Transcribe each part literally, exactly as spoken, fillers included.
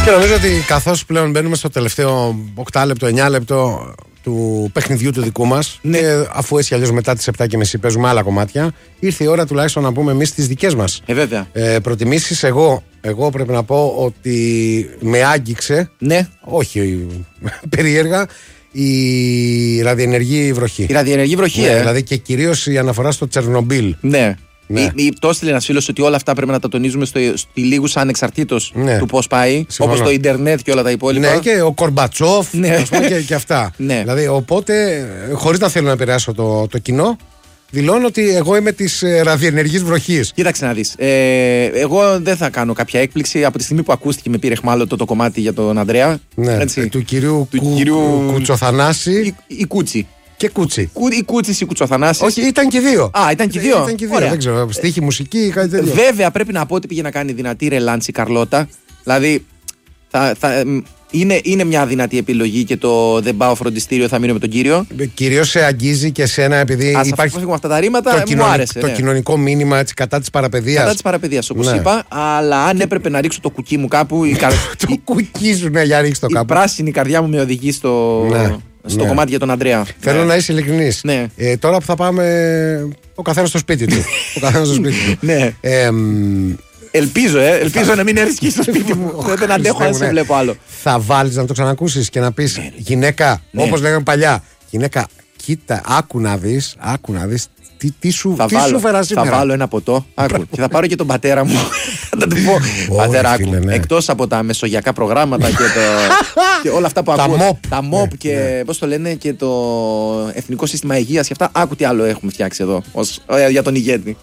Και νομίζω ότι καθώς πλέον μπαίνουμε στο τελευταίο οκτώ λεπτό, εννιά λεπτό του παιχνιδιού του δικού μας, ναι. και αφού έτσι αλλιώς μετά τις επτά και μισή παίζουμε άλλα κομμάτια, ήρθε η ώρα τουλάχιστον να πούμε εμείς τις δικές μας ε, βέβαια. ε, προτιμήσεις. Εγώ, εγώ πρέπει να πω ότι με άγγιξε, ναι. όχι περίεργα, η ραδιενεργή βροχή. Η ραδιενεργή βροχή, ναι, ε. δηλαδή και κυρίως η αναφορά στο Τσερνομπίλ. Ναι. Ναι. Το έστειλε ένας φίλος ότι όλα αυτά πρέπει να τα τονίζουμε στο, στη λίγους ανεξαρτήτως ναι. του πώς πάει. Όπως το ίντερνετ και όλα τα υπόλοιπα. Ναι, και ο Κορμπατσόφ ναι. ας πούμε, και, και αυτά. Ναι. Δηλαδή, οπότε, χωρίς να θέλω να επηρεάσω το, το κοινό, δηλώνω ότι εγώ είμαι της ε, ραδιενεργής βροχής. Κοίταξε να δεις. Ε, εγώ δεν θα κάνω κάποια έκπληξη από τη στιγμή που ακούστηκε με πήρε χμάλωτο το κομμάτι για τον Ανδρέα. Ναι, έτσι, του κυρίου, του Κου, κυρίου... Κουτσοθανάση. Η, η Κούτσι. Και Κούτσι. Κου, η Κούτσι ή Κουτσοθανάση. Όχι, ήταν και δύο. Α, ήταν και δύο. Ήταν και δύο. Δεν ξέρω, στίχη, μουσική ή κάτι τέτοιο. Βέβαια, πρέπει να πω ότι πήγε να κάνει δυνατή ρελάντσι Καρλώτα. Δηλαδή, θα, θα, είναι, είναι μια δυνατή επιλογή και το δεν πάω φροντιστήριο, θα μείνω με τον κύριο. Κυρίως σε αγγίζει και σένα, επειδή Ας υπάρχει αφού αυτά τα ρήματα, το, μου κοινωνικ, άρεσε. το ναι. κοινωνικό μήνυμα έτσι, κατά της παραπαιδείας. Κατά της παραπαιδείας, όπως ναι. είπα. Αλλά αν έπρεπε να ρίξω το κουκί μου κάπου. Η καρ... το κουκί σου, ναι, για ρίξω το κάπου. Η πράσινη καρδιά μου με οδηγεί στο, ναι. στο ναι. κομμάτι για τον Ανδρέα. Θέλω ναι. να είσαι ειλικρινής. Ναι. Ε, τώρα που θα πάμε ο καθένας στο σπίτι του. ο καθένας στο σπίτι του. ναι. Ε, Ελπίζω, ε, ελπίζω να μην έρθει στο σπίτι μου. Δεν αντέχω αν σε βλέπω άλλο. Θα βάλεις να το ξανακούσεις και να πεις γυναίκα, όπως λέγαμε παλιά, γυναίκα, κοίτα, άκου να δεις, άκου να δεις τι, τι σου, τι σου φέρα σήμερα. Θα βάλω ένα ποτό, άκου, και θα πάρω και τον πατέρα μου. Θα του πω, πατεράκου, ναι. Εκτός από τα μεσογειακά προγράμματα και, το, και όλα αυτά που ακούω, τα μοπ ναι, και ναι. πώς το λένε και το Εθνικό Σύστημα Υγείας και αυτά, άκου τι άλλο έχουμε φτιάξει εδώ ως, για τον ηγέτη.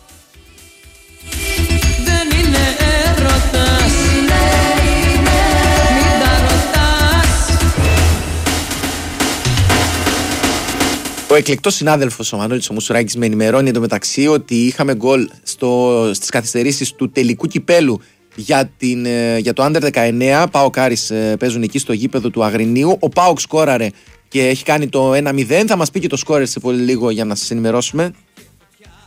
Ο εκλεκτός συνάδελφος ο Μανώλης ο Μουσουράκης με ενημερώνει εντωμεταξύ ότι είχαμε γκολ στις καθυστερήσεις του τελικού κυπέλου για, την, για το Under δεκαεννέα. ΠΑΟΚ Άρης παίζουν εκεί στο γήπεδο του Αγρινίου. Ο ΠΑΟΚ σκόραρε και έχει κάνει το ένα μηδέν. Θα μας πει και το σκόρερ σε πολύ λίγο για να σας ενημερώσουμε.